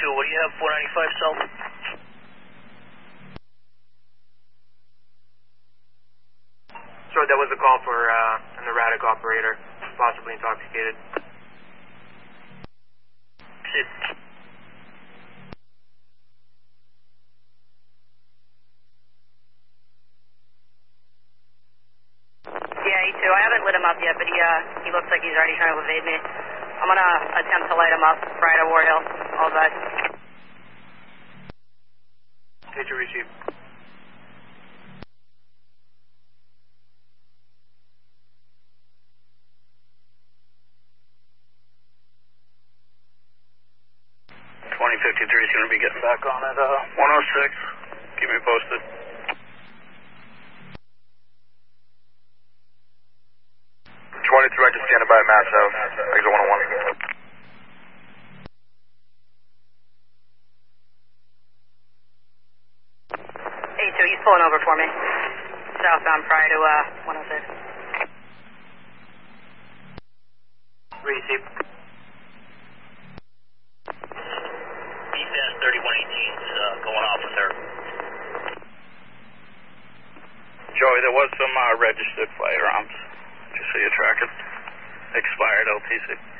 what do you have, 495 South? Sure, that was a call for an erratic operator, possibly intoxicated. Shit. Yeah, E2. I haven't lit him up yet, but he looks like he's already trying to evade me. I'm gonna attempt to light him up right at Ward Hill. All that. Hit your receive. .2053 is going to be getting back on at 106. Keep me posted. Right to standing by at Mass Ave, exit 101. E2, he's pulling over for me. Southbound prior to 106. Receive. East 3118's going off with her. Joey, there was some registered firearms, just so you track it. Expired LTC.